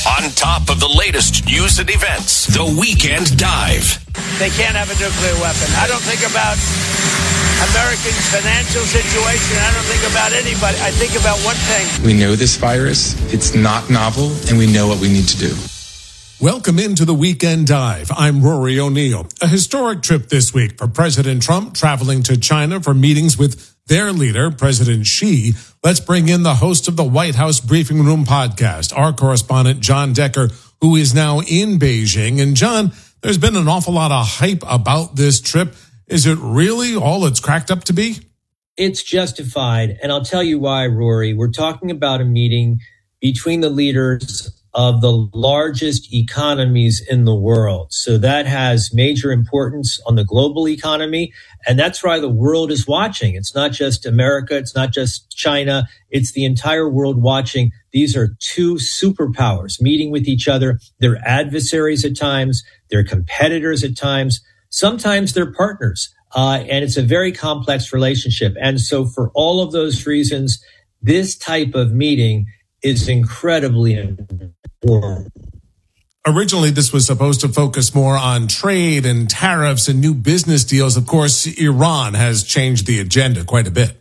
On top of the latest news and events, The Weekend Dive. They can't have a nuclear weapon. I don't think about Americans' financial situation. I don't think about anybody. I think about one thing. We know this virus. It's not novel, and we know what we need to do. Welcome into The Weekend Dive. I'm Rory O'Neill. A historic trip this week for President Trump traveling to China for meetings with their leader, President Xi. Let's bring in the host of the White House Briefing Room podcast, our correspondent, John Decker, who is now in Beijing. And John, there's been an awful lot of hype about this trip. Is it really all it's cracked up to be? It's justified. And I'll tell you why, Rory. We're talking about a meeting between the leaders of the largest economies in the world. So that has major importance on the global economy. And that's why the world is watching. It's not just America. It's not just China. It's the entire world watching. These are two superpowers meeting with each other. They're adversaries at times. They're competitors at times. Sometimes they're partners. And it's a very complex relationship. And so for all of those reasons, this type of meeting is incredibly important. Originally, this was supposed to focus more on trade and tariffs and new business deals. Of course, Iran has changed the agenda quite a bit.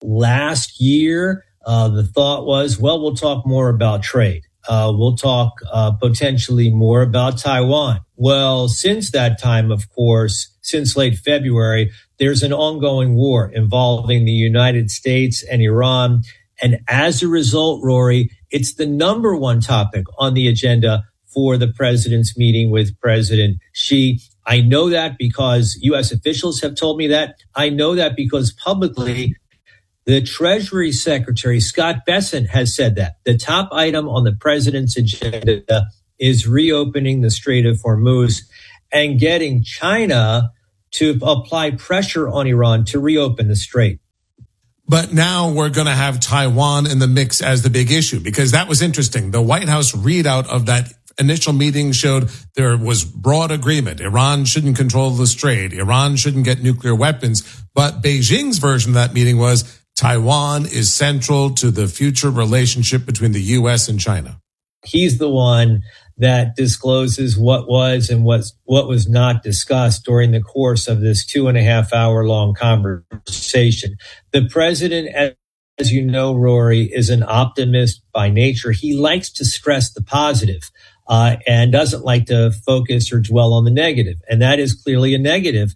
Last year, the thought was, well, we'll talk more about trade. We'll talk potentially more about Taiwan. Well, since that time, of course, since late February, there's an ongoing war involving the United States and Iran. And as a result, Rory, it's the number one topic on the agenda for the president's meeting with President Xi. I know that because U.S. officials have told me that. I know that because publicly, the Treasury Secretary, Scott Bessent, has said that. The top item on the president's agenda is reopening the Strait of Hormuz and getting China to apply pressure on Iran to reopen the strait. But now we're going to have Taiwan in the mix as the big issue, because that was interesting. The White House readout of that initial meeting showed there was broad agreement. Iran shouldn't control the strait. Iran shouldn't get nuclear weapons. But Beijing's version of that meeting was Taiwan is central to the future relationship between the U.S. and China. He's the one that discloses what was and what was not discussed during the course of this 2.5 hour long conversation. The president, as you know, Rory, is an optimist by nature. He likes to stress the positive and doesn't like to focus or dwell on the negative. And that is clearly a negative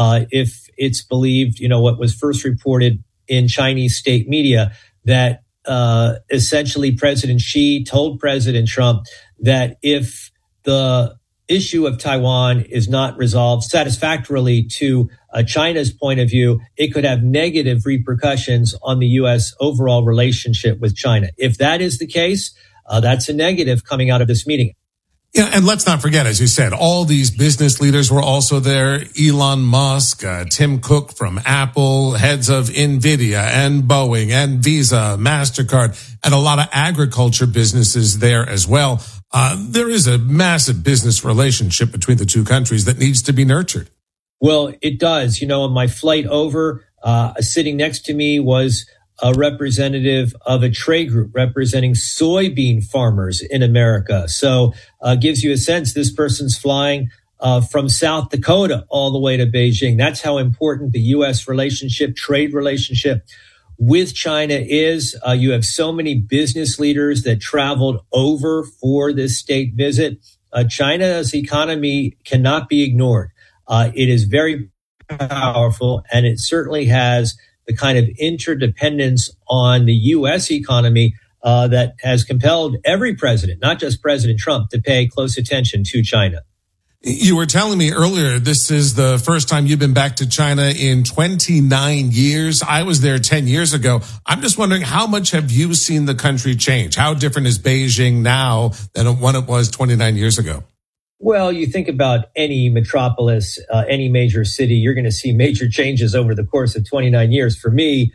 if it's believed, what was first reported in Chinese state media, that essentially President Xi told President Trump that if the issue of Taiwan is not resolved satisfactorily to China's point of view, it could have negative repercussions on the U.S. overall relationship with China. If that is the case, that's a negative coming out of this meeting. Yeah, and let's not forget, as you said, all these business leaders were also there. Elon Musk, Tim Cook from Apple, heads of NVIDIA and Boeing and Visa, MasterCard, and a lot of agriculture businesses there as well. There is a massive business relationship between the two countries that needs to be nurtured. Well, it does. On my flight over, sitting next to me was a representative of a trade group representing soybean farmers in America. So gives you a sense this person's flying from South Dakota all the way to Beijing. That's how important the U.S. relationship, trade relationship with China is. You have so many business leaders that traveled over for this state visit. China's economy cannot be ignored. It is very powerful, and it certainly has the kind of interdependence on the U.S. economy that has compelled every president, not just President Trump, to pay close attention to China. You were telling me earlier, this is the first time you've been back to China in 29 years. I was there 10 years ago. I'm just wondering, how much have you seen the country change? How different is Beijing now than when it was 29 years ago? Well, you think about any metropolis, any major city, you're going to see major changes over the course of 29 years. For me,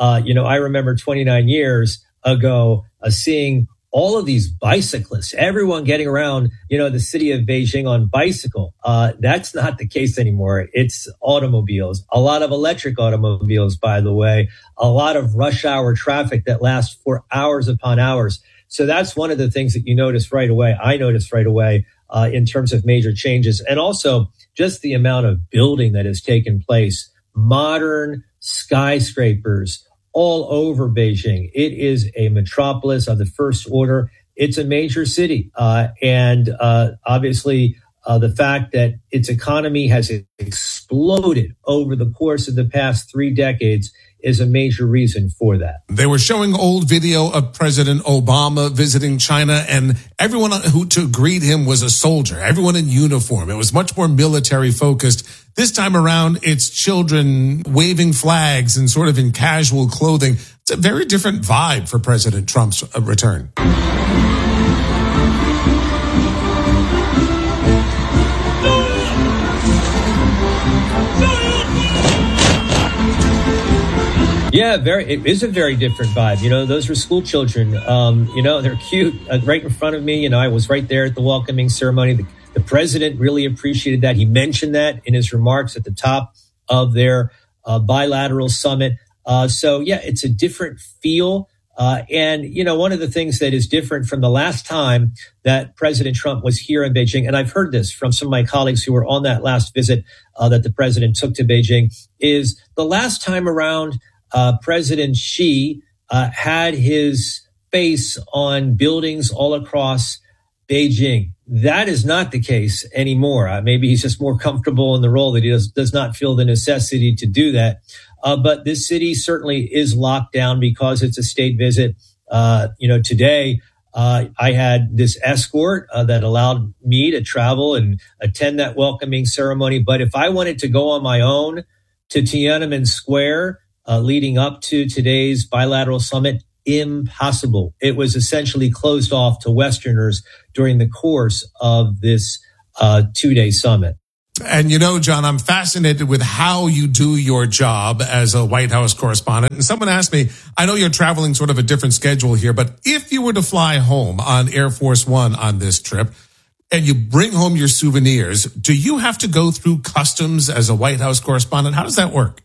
I remember 29 years ago seeing all of these bicyclists, everyone getting around, the city of Beijing on bicycle. That's not the case anymore. It's automobiles, a lot of electric automobiles, by the way, a lot of rush hour traffic that lasts for hours upon hours. So that's one of the things that you notice right away. I noticed right away in terms of major changes, and also just the amount of building that has taken place. Modern skyscrapers all over Beijing. It is a metropolis of the first order. It's a major city. And obviously, the fact that its economy has exploded over the course of the past 3 decades is a major reason for that. They were showing old video of President Obama visiting China, and everyone who to greet him was a soldier, everyone in uniform. It was much more military focused. This time around, it's children waving flags and sort of in casual clothing. It's a very different vibe for President Trump's return. Yeah, it is a very different vibe. You know, those were school children. You know, they're cute. Right in front of me, you know, I was right there at the welcoming ceremony. The president really appreciated that. He mentioned that in his remarks at the top of their bilateral summit. So, yeah, it's a different feel. And, you know, one of the things that is different from the last time that President Trump was here in Beijing, and I've heard this from some of my colleagues who were on that last visit that the president took to Beijing, is the last time around, President Xi had his face on buildings all across Beijing. That is not the case anymore. Maybe he's just more comfortable in the role that he does not feel the necessity to do that. But this city certainly is locked down because it's a state visit. You know, today I had this escort that allowed me to travel and attend that welcoming ceremony. But if I wanted to go on my own to Tiananmen Square, leading up to today's bilateral summit, impossible. It was essentially closed off to Westerners during the course of this 2-day summit. And you know, John, I'm fascinated with how you do your job as a White House correspondent. And someone asked me, I know you're traveling sort of a different schedule here, but if you were to fly home on Air Force One on this trip and you bring home your souvenirs, do you have to go through customs as a White House correspondent? How does that work?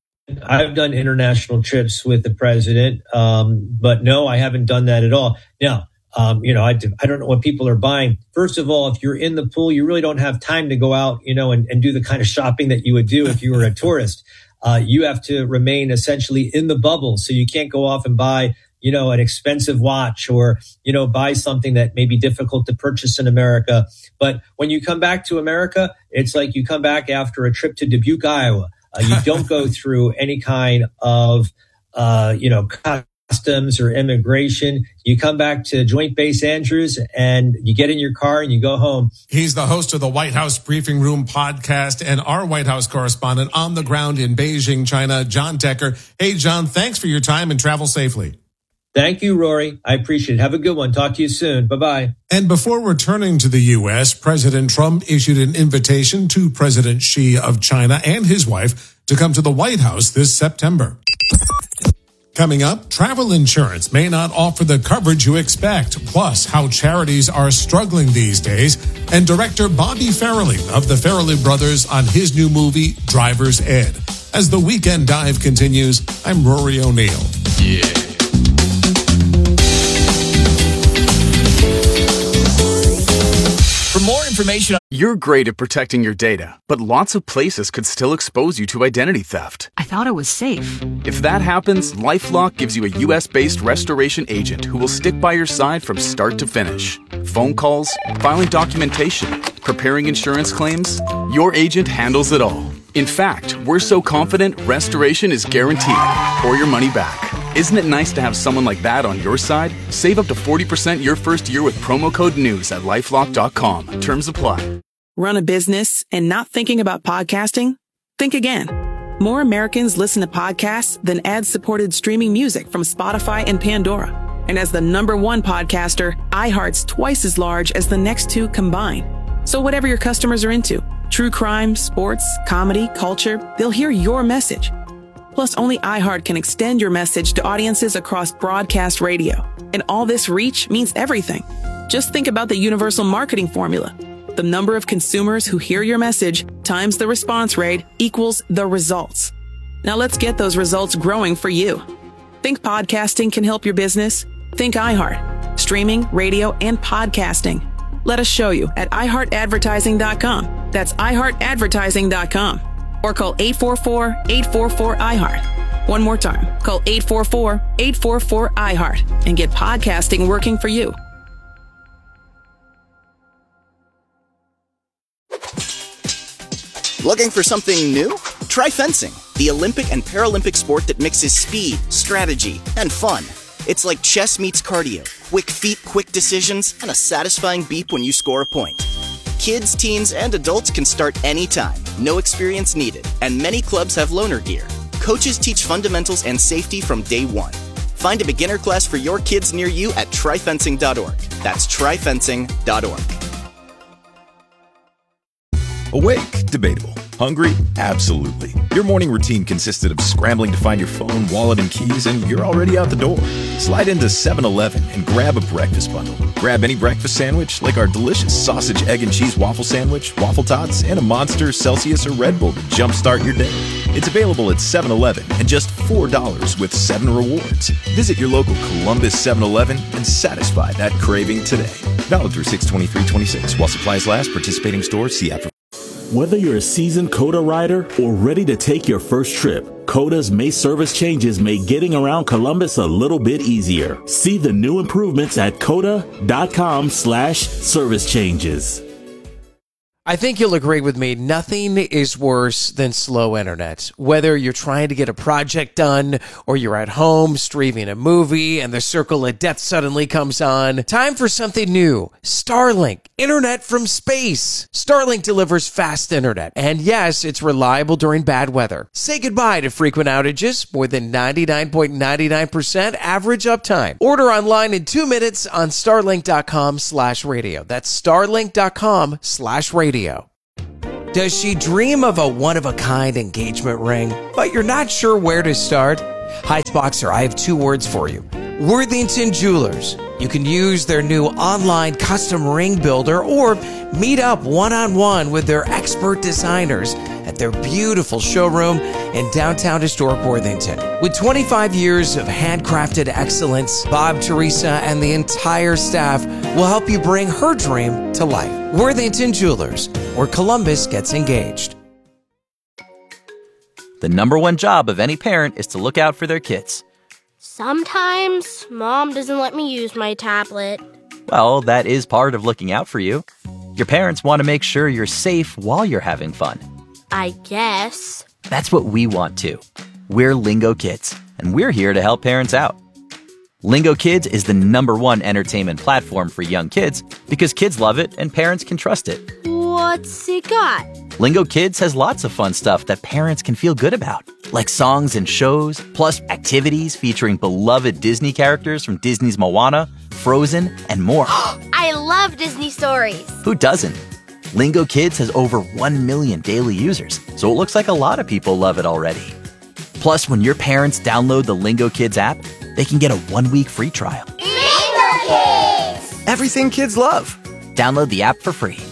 I've done international trips with the president, but no, I haven't done that at all. Now, you know, I don't know what people are buying. First of all, if you're in the pool, you really don't have time to go out, you know, and do the kind of shopping that you would do if you were a tourist. You have to remain essentially in the bubble. So you can't go off and buy, you know, an expensive watch or, you know, buy something that may be difficult to purchase in America. But when you come back to America, it's like you come back after a trip to Dubuque, Iowa. You don't go through any kind of, you know, customs or immigration. You come back to Joint Base Andrews and you get in your car and you go home. He's the host of the White House Briefing Room podcast and our White House correspondent on the ground in Beijing, China, John Decker. Hey, John, thanks for your time and travel safely. Thank you, Rory. I appreciate it. Have a good one. Talk to you soon. Bye-bye. And before returning to the U.S., President Trump issued an invitation to President Xi of China and his wife to come to the White House this September. Coming up, travel insurance may not offer the coverage you expect, plus how charities are struggling these days, and director Bobby Farrelly of the Farrelly Brothers on his new movie, Driver's Ed. As the Weekend Dive continues, I'm Rory O'Neill. Yeah. For more information, you're great at protecting your data, but lots of places could still expose you to identity theft. I thought it was safe. If that happens, LifeLock gives you a U.S.-based restoration agent who will stick by your side from start to finish. Phone calls, filing documentation, preparing insurance claims, your agent handles it all. In fact, we're so confident restoration is guaranteed or your money back. Isn't it nice to have someone like that on your side? Save up to 40% your first year with promo code NEWS at LifeLock.com. Terms apply. Run a business and not thinking about podcasting? Think again. More Americans listen to podcasts than ad-supported streaming music from Spotify and Pandora. And as the #1 podcaster, iHeart's twice as large as the next two combined. So whatever your customers are into, true crime, sports, comedy, culture, they'll hear your message. Plus, only iHeart can extend your message to audiences across broadcast radio. And all this reach means everything. Just think about the universal marketing formula. The number of consumers who hear your message times the response rate equals the results. Now let's get those results growing for you. Think podcasting can help your business? Think iHeart. streaming, radio, and podcasting. Let us show you at iHeartAdvertising.com. That's iHeartAdvertising.com. Or call 844-844-iHeart. One more time, call 844-844-iHeart and get podcasting working for you. Looking for something new? Try fencing, the Olympic and Paralympic sport that mixes speed, strategy, and fun. It's like chess meets cardio, quick feet, quick decisions, and a satisfying beep when you score a point. Kids, teens, and adults can start anytime, no experience needed, and many clubs have loaner gear. Coaches teach fundamentals and safety from day one. Find a beginner class for your kids near you at tryfencing.org. That's tryfencing.org. Awake? Debatable. Hungry? Absolutely. Your morning routine consisted of scrambling to find your phone, wallet, and keys, and you're already out the door. Slide into 7-Eleven and grab a breakfast bundle. Grab any breakfast sandwich, like our delicious sausage, egg, and cheese waffle sandwich, waffle tots, and a Monster, Celsius, or Red Bull to jumpstart your day. It's available at 7-Eleven and just $4 with 7 rewards. Visit your local Columbus 7-Eleven and satisfy that craving today. Valid through 6/23/26. While supplies last, participating stores, see app for. Whether you're a seasoned COTA rider or ready to take your first trip, COTA's May service changes make getting around Columbus a little bit easier. See the new improvements at COTA.com/service changes. I think you'll agree with me, nothing is worse than slow internet. Whether you're trying to get a project done or you're at home streaming a movie and the circle of death suddenly comes on, time for something new. Starlink, internet from space. Starlink delivers fast internet, and yes, it's reliable during bad weather. Say goodbye to frequent outages, more than 99.99% average uptime. Order online in 2 minutes on starlink.com/radio. That's starlink.com/radio. Does she dream of a one-of-a-kind engagement ring, but you're not sure where to start? Hi, Boxer, I have 2 words for you. Worthington Jewelers. You can use their new online custom ring builder or meet up one-on-one with their expert designers at their beautiful showroom in downtown historic Worthington. With 25 years of handcrafted excellence, Bob, Teresa, and the entire staff will help you bring her dream to life. Worthington Jewelers, where Columbus gets engaged. The number one job of any parent is to look out for their kids. Sometimes Mom doesn't let me use my tablet. Well, that is part of looking out for you. Your parents want to make sure you're safe while you're having fun. I guess. That's what we want too. We're Lingo Kids, and we're here to help parents out. Lingo Kids is the number one entertainment platform for young kids because kids love it and parents can trust it. What's it got? Lingo Kids has lots of fun stuff that parents can feel good about, like songs and shows, plus activities featuring beloved Disney characters from Disney's Moana, Frozen, and more. I love Disney stories. Who doesn't? Lingo Kids has over 1 million daily users, so it looks like a lot of people love it already. Plus, when your parents download the Lingo Kids app, they can get a 1-week free trial. Lingo Kids! Everything kids love. Download the app for free.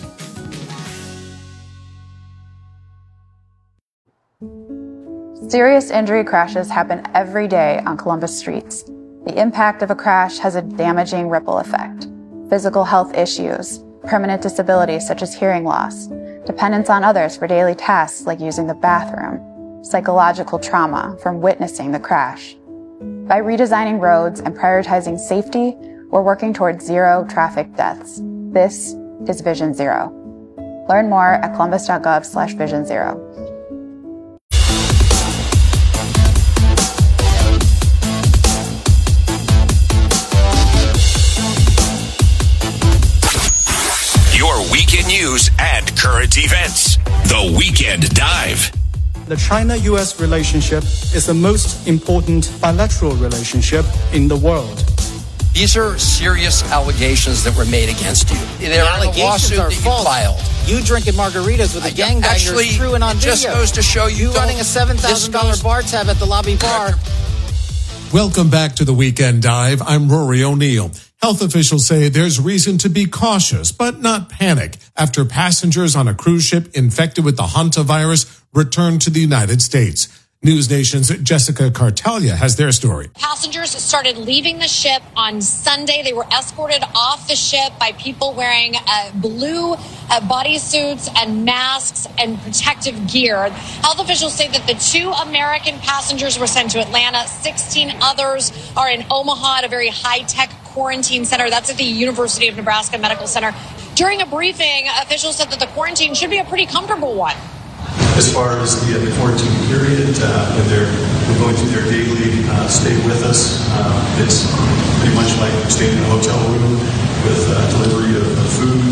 Serious injury crashes happen every day on Columbus streets. The impact of a crash has a damaging ripple effect. Physical health issues, permanent disabilities such as hearing loss, dependence on others for daily tasks like using the bathroom, psychological trauma from witnessing the crash. By redesigning roads and prioritizing safety, we're working towards 0 traffic deaths. This is Vision Zero. Learn more at columbus.gov/Vision Zero. Your weekend news and current events. The Weekend Dive. The China-U.S. relationship is the most important bilateral relationship in the world. These are serious allegations that were made against you. The allegations are false. Filed. You drinking margaritas with a gangbangers, actually, true and on it just video. goes to show you running a $7,000 bar tab at the lobby bar. Welcome back to the Weekend Dive. I'm Rory O'Neill. Health officials say there's reason to be cautious, but not panic, after passengers on a cruise ship infected with the hantavirus returned to the United States. News Nation's Jessica Cartalia has their story. Passengers started leaving the ship on Sunday. They were escorted off the ship by people wearing blue bodysuits and masks and protective gear. Health officials say that the 2 American passengers were sent to Atlanta. 16 others are in Omaha at a very high-tech quarantine center. That's at the University of Nebraska Medical Center. During a briefing, officials said that the quarantine should be a pretty comfortable one. As far as the quarantine period, when they're going through their daily stay with us, it's pretty much like staying in a hotel room with delivery of food.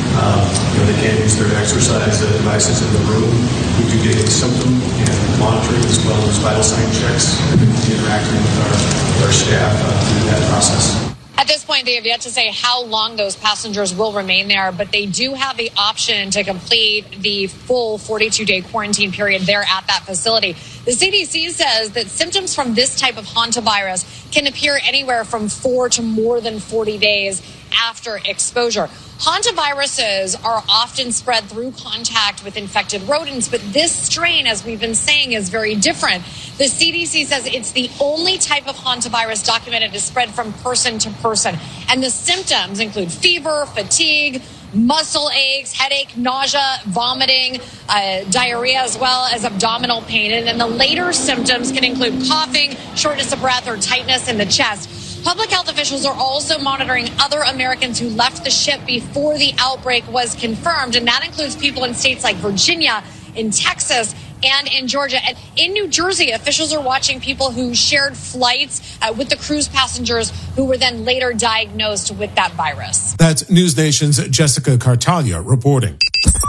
They can't use their exercise devices in the room. We do daily symptom and monitoring as well as vital sign checks. We're going to be interacting with our staff through that process. At this point, they have yet to say how long those passengers will remain there, but they do have the option to complete the full 42-day quarantine period there at that facility. The CDC says that symptoms from this type of hantavirus can appear anywhere from 4 to more than 40 days after exposure. Hantaviruses are often spread through contact with infected rodents, but this strain, as we've been saying, is very different. The CDC says it's the only type of hantavirus documented to spread from person to person. And the symptoms include fever, fatigue, muscle aches, headache, nausea, vomiting, diarrhea, as well as abdominal pain. And then the later symptoms can include coughing, shortness of breath, or tightness in the chest. Public health officials are also monitoring other Americans who left the ship before the outbreak was confirmed, and that includes people in states like Virginia, in Texas, and in Georgia. And in New Jersey, officials are watching people who shared flights with the cruise passengers who were then later diagnosed with that virus. That's News Nation's Jessica Cartalia reporting.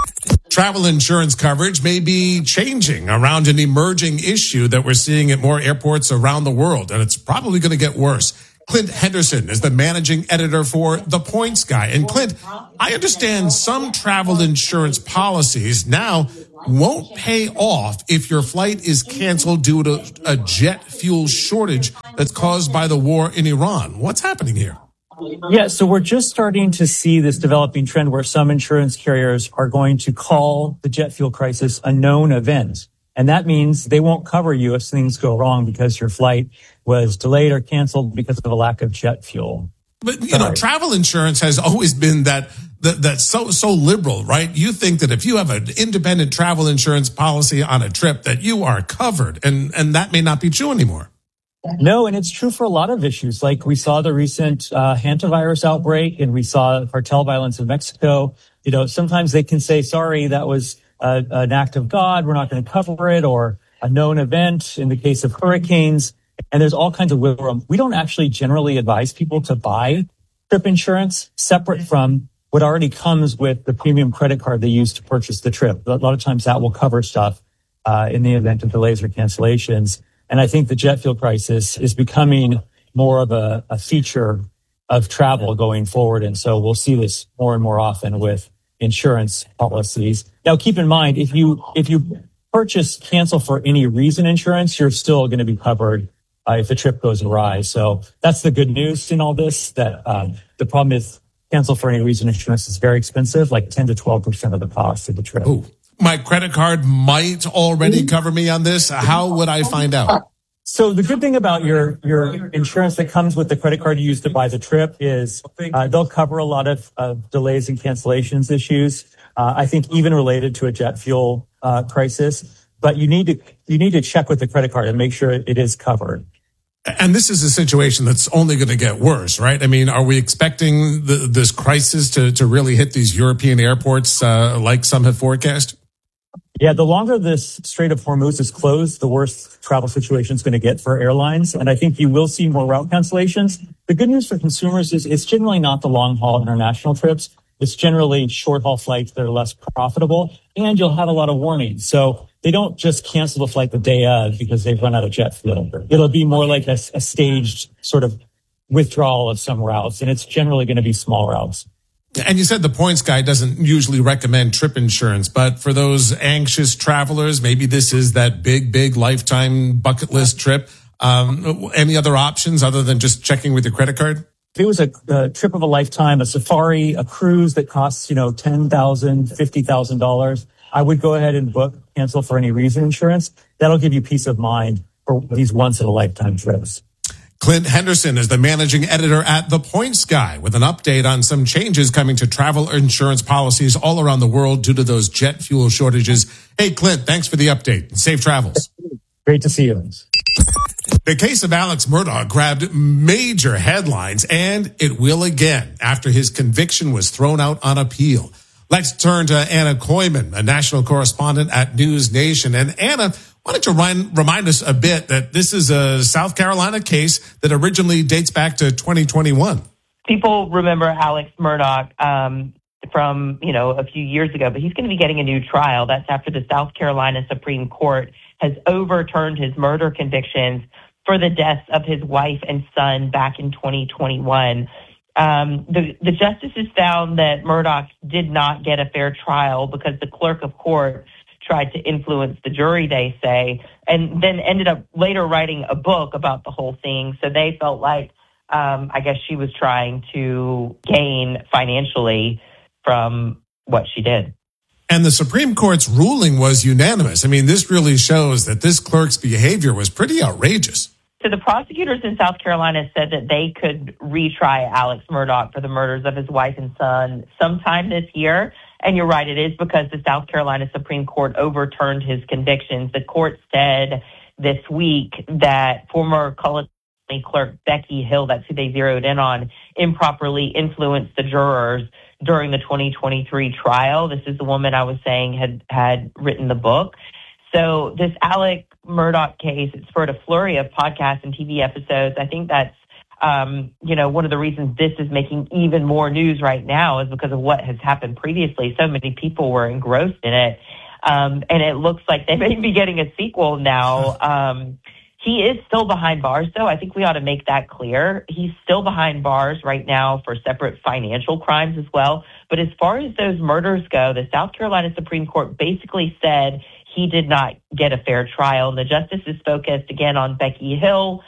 Travel insurance coverage may be changing around an emerging issue that we're seeing at more airports around the world, and it's probably going to get worse. Clint Henderson is the managing editor for The Points Guy. And Clint, I understand some travel insurance policies now won't pay off if your flight is canceled due to a jet fuel shortage that's caused by the war in Iran. What's happening here? Yeah, so we're just starting to see this developing trend where some insurance carriers are going to call the jet fuel crisis a known event. And that means they won't cover you if things go wrong because your flight was delayed or canceled because of a lack of jet fuel. But, you know, travel insurance has always been that's so liberal, right? You think that if you have an independent travel insurance policy on a trip that you are covered, and that may not be true anymore. No, and it's true for a lot of issues. Like we saw the recent hantavirus outbreak, and we saw cartel violence in Mexico. You know, sometimes they can say, sorry, that was an act of God, we're not going to cover it, or a known event in the case of hurricanes. And there's all kinds of wiggle room. We don't actually generally advise people to buy trip insurance separate from what already comes with the premium credit card they use to purchase the trip. A lot of times that will cover stuff in the event of delays or cancellations. And I think the jet fuel crisis is becoming more of a feature of travel going forward. And so we'll see this more and more often with insurance policies. Now, keep in mind, if you cancel for any reason insurance, you're still going to be covered if the trip goes awry. So that's the good news in all this, that the problem is cancel for any reason insurance is very expensive, like 10 to 12% of the cost of the trip. Ooh. My credit card might already cover me on this. How would I find out? So the good thing about your insurance that comes with the credit card you use to buy the trip is they'll cover a lot of delays and cancellations issues. I think even related to a jet fuel crisis. But you need to check with the credit card and make sure it is covered. And this is a situation that's only going to get worse, right? I mean, are we expecting this crisis to really hit these European airports like some have forecast? Yeah, the longer this Strait of Hormuz is closed, the worse travel situation is going to get for airlines. And I think you will see more route cancellations. The good news for consumers is it's generally not the long-haul international trips. It's generally short-haul flights that are less profitable, and you'll have a lot of warnings. So they don't just cancel the flight the day of because they've run out of jet fuel. It'll be more like a staged sort of withdrawal of some routes, and it's generally going to be small routes. And you said the Points Guy doesn't usually recommend trip insurance, but for those anxious travelers, maybe this is that big lifetime bucket list trip. Any other options other than just checking with your credit card? If it was a trip of a lifetime, a safari, a cruise that costs, $10,000, $50,000, I would go ahead and cancel for any reason insurance. That'll give you peace of mind for these once-in-a-lifetime trips. Clint Henderson is the managing editor at The Points Guy with an update on some changes coming to travel insurance policies all around the world due to those jet fuel shortages. Hey, Clint, thanks for the update. Safe travels. Great to see you. The case of Alex Murdaugh grabbed major headlines, and it will again after his conviction was thrown out on appeal. Let's turn to Anna Koyman, a national correspondent at News Nation. And Anna, why don't you remind us a bit that this is a South Carolina case that originally dates back to 2021? People remember Alex Murdaugh from, a few years ago, but he's going to be getting a new trial. That's after the South Carolina Supreme Court has overturned his murder convictions for the deaths of his wife and son back in 2021. The justices found that Murdaugh did not get a fair trial because the clerk of court tried to influence the jury, they say, and then ended up later writing a book about the whole thing. So they felt like, I guess she was trying to gain financially from what she did. And the Supreme Court's ruling was unanimous. I mean, this really shows that this clerk's behavior was pretty outrageous. So the prosecutors in South Carolina said that they could retry Alex Murdaugh for the murders of his wife and son sometime this year. And you're right, it is because the South Carolina Supreme Court overturned his convictions. The court said this week that former Cullen County Clerk Becky Hill, that's who they zeroed in on, improperly influenced the jurors during the 2023 trial. This is the woman I was saying had written the book. So this Alex Murdaugh case, it spurred a flurry of podcasts and TV episodes. I think that's, one of the reasons this is making even more news right now is because of what has happened previously. So many people were engrossed in it. And it looks like they may be getting a sequel now. He is still behind bars, though. I think we ought to make that clear. He's still behind bars right now for separate financial crimes as well. But as far as those murders go, the South Carolina Supreme Court basically said he did not get a fair trial. And the justices focused again on Becky Hill.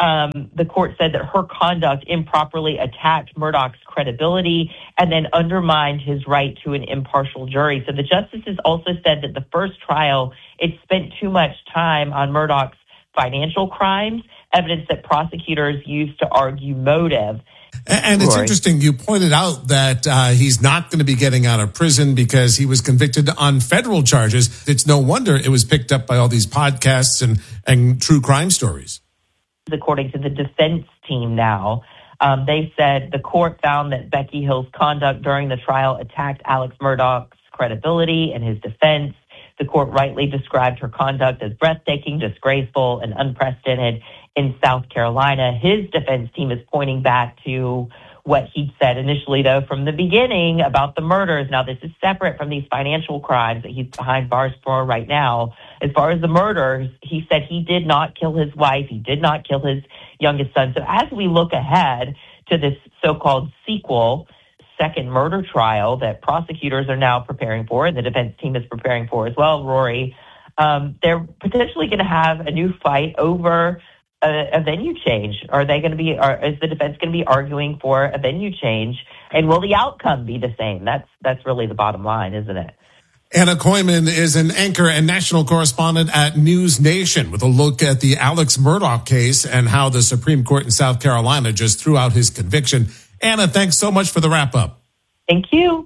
The court said that her conduct improperly attacked Murdaugh's credibility and then undermined his right to an impartial jury. So the justices also said that the first trial, it spent too much time on Murdaugh's financial crimes, evidence that prosecutors used to argue motive. And it's interesting, you pointed out that he's not going to be getting out of prison because he was convicted on federal charges. It's no wonder it was picked up by all these podcasts and true crime stories. According to the defense team now, they said the court found that Becky Hill's conduct during the trial attacked Alex Murdaugh's credibility and his defense. The court rightly described her conduct as breathtaking, disgraceful, and unprecedented in South Carolina. His defense team is pointing back to what he'd said initially, though, from the beginning about the murders. Now, this is separate from these financial crimes that he's behind bars for right now. As far as the murders, he said he did not kill his wife. He did not kill his youngest son. So as we look ahead to this so-called sequel, second murder trial that prosecutors are now preparing for, and the defense team is preparing for as well, Rory, they're potentially going to have a new fight over a venue change. Is the defense going to be arguing for a venue change? And will the outcome be the same? That's really the bottom line, isn't it? Anna Koyman is an anchor and national correspondent at News Nation with a look at the Alex Murdaugh case and how the Supreme Court in South Carolina just threw out his conviction. Anna, thanks so much for the wrap-up. Thank you.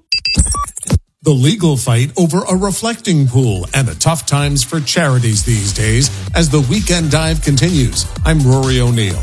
The legal fight over a reflecting pool and the tough times for charities these days as the Weekend Dive continues. I'm Rory O'Neill.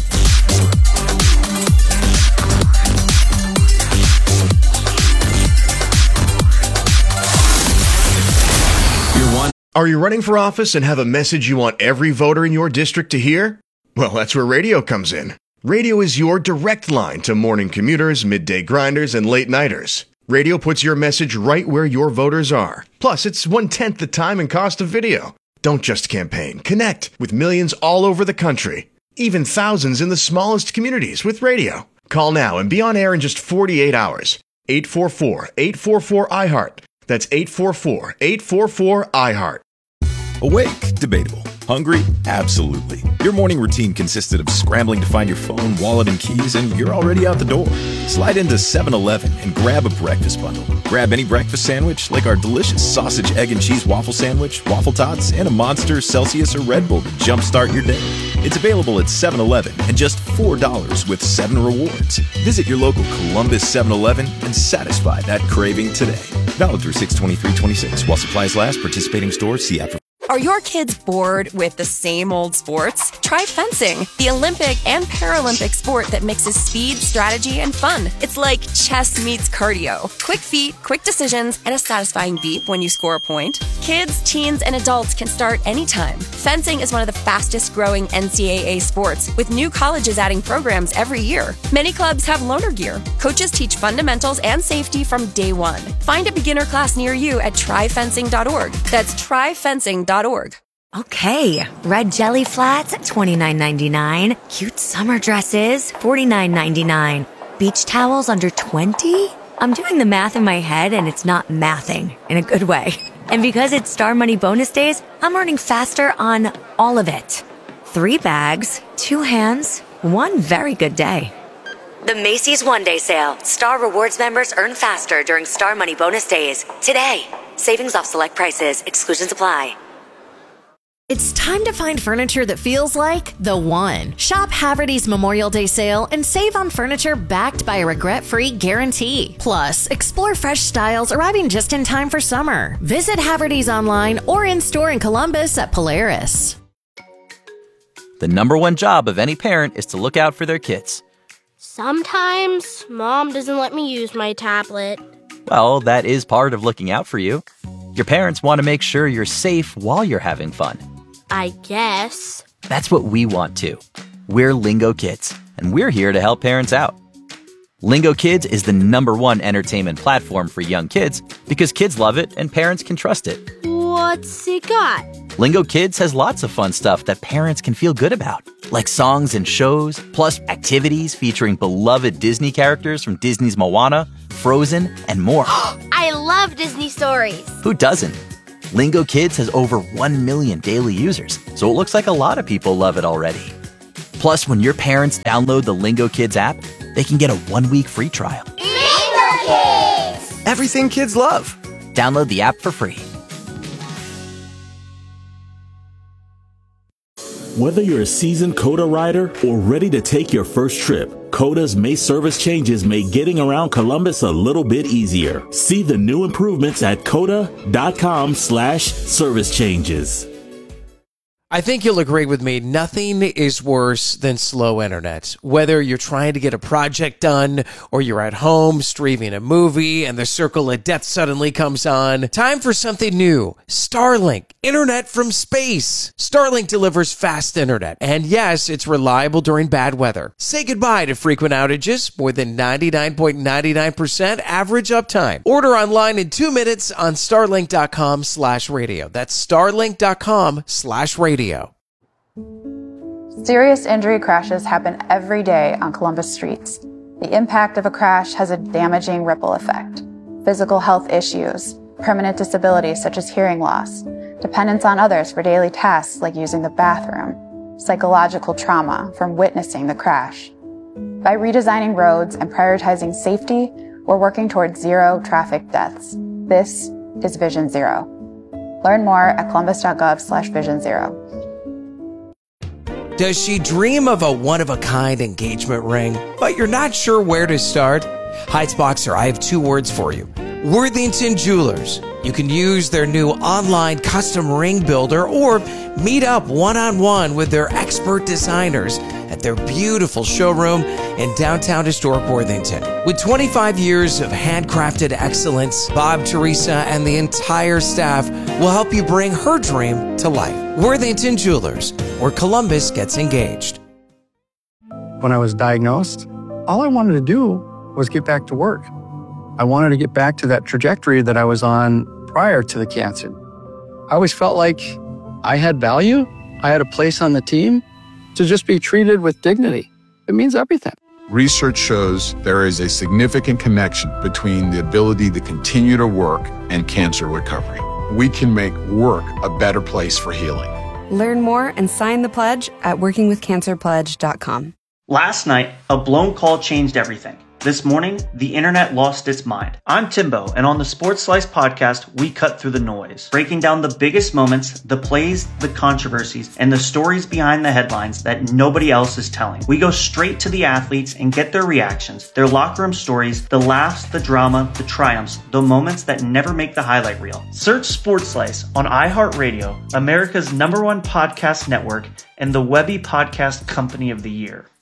Are you running for office and have a message you want every voter in your district to hear? Well, that's where radio comes in. Radio is your direct line to morning commuters, midday grinders, and late nighters. Radio puts your message right where your voters are. Plus, it's 1/10 the time and cost of video. Don't just campaign. Connect with millions all over the country. Even thousands in the smallest communities with radio. Call now and be on air in just 48 hours. 844-844-IHEART. That's 844-844-IHEART. Awake, Debatable, Hungry? Absolutely. Your morning routine consisted of scrambling to find your phone, wallet, and keys, and you're already out the door. Slide into 7-Eleven and grab a breakfast bundle. Grab any breakfast sandwich, like our delicious sausage, egg, and cheese waffle sandwich, waffle tots, and a Monster, Celsius, or Red Bull to jumpstart your day. It's available at 7-Eleven and just $4 with 7 rewards. Visit your local Columbus 7-Eleven and satisfy that craving today. Valid through 6/23/26. While supplies last, participating stores, see app for. Are your kids bored with the same old sports? Try fencing, the Olympic and Paralympic sport that mixes speed, strategy, and fun. It's like chess meets cardio. Quick feet, quick decisions, and a satisfying beep when you score a point. Kids, teens, and adults can start anytime. Fencing is one of the fastest growing NCAA sports, with new colleges adding programs every year. Many clubs have loaner gear. Coaches teach fundamentals and safety from day one. Find a beginner class near you at tryfencing.org. That's tryfencing.org. Okay, red jelly flats at $29.99. Cute summer dresses, $49.99. Beach towels under $20? I'm doing the math in my head and it's not mathing in a good way. And because it's Star Money bonus days, I'm earning faster on all of it. 3 bags, 2 hands, 1 very good day. The Macy's One Day Sale. Star Rewards members earn faster during Star Money bonus days. Today. Savings off select prices. Exclusions apply. It's time to find furniture that feels like the one. Shop Haverty's Memorial Day sale and save on furniture backed by a regret-free guarantee. Plus, explore fresh styles arriving just in time for summer. Visit Haverty's online or in-store in Columbus at Polaris. The number one job of any parent is to look out for their kids. Sometimes Mom doesn't let me use my tablet. Well, that is part of looking out for you. Your parents want to make sure you're safe while you're having fun. I guess. That's what we want too. We're Lingo Kids, and we're here to help parents out. Lingo Kids is the number one entertainment platform for young kids because kids love it and parents can trust it. What's it got? Lingo Kids has lots of fun stuff that parents can feel good about, like songs and shows, plus activities featuring beloved Disney characters from Disney's Moana, Frozen, and more. I love Disney stories. Who doesn't? Lingo Kids has over 1 million daily users, so it looks like a lot of people love it already. Plus, when your parents download the Lingo Kids app, they can get a 1-week free trial. Lingo Kids! Everything kids love. Download the app for free. Whether you're a seasoned Coda rider or ready to take your first trip, Coda's May service changes make getting around Columbus a little bit easier. See the new improvements at coda.com/service changes. I think you'll agree with me. Nothing is worse than slow internet. Whether you're trying to get a project done or you're at home streaming a movie and the circle of death suddenly comes on, time for something new. Starlink, internet from space. Starlink delivers fast internet. And yes, it's reliable during bad weather. Say goodbye to frequent outages. More than 99.99% average uptime. Order online in 2 minutes on starlink.com/radio. That's starlink.com/radio. Serious injury crashes happen every day on Columbus streets. The impact of a crash has a damaging ripple effect. Physical health issues, permanent disabilities such as hearing loss, dependence on others for daily tasks like using the bathroom, psychological trauma from witnessing the crash. By redesigning roads and prioritizing safety, we're working towards 0 traffic deaths. This is Vision Zero. Learn more at columbus.gov/vision0. Does she dream of a one-of-a-kind engagement ring, but you're not sure where to start? Heights Boxer, I have 2 words for you. Worthington Jewelers. You can use their new online custom ring builder or meet up one-on-one with their expert designers at their beautiful showroom in downtown historic Worthington. With 25 years of handcrafted excellence, Bob, Teresa, and the entire staff will help you bring her dream to life. Worthington Jewelers, where Columbus gets engaged. When I was diagnosed, all I wanted to do was get back to work. I wanted to get back to that trajectory that I was on prior to the cancer. I always felt like I had value. I had a place on the team to just be treated with dignity. It means everything. Research shows there is a significant connection between the ability to continue to work and cancer recovery. We can make work a better place for healing. Learn more and sign the pledge at workingwithcancerpledge.com. Last night, a blown call changed everything. This morning, the internet lost its mind. I'm Timbo, and on the Sports Slice podcast, we cut through the noise, breaking down the biggest moments, the plays, the controversies, and the stories behind the headlines that nobody else is telling. We go straight to the athletes and get their reactions, their locker room stories, the laughs, the drama, the triumphs, the moments that never make the highlight reel. Search Sports Slice on iHeartRadio, America's #1 podcast network, and the Webby Podcast Company of the Year.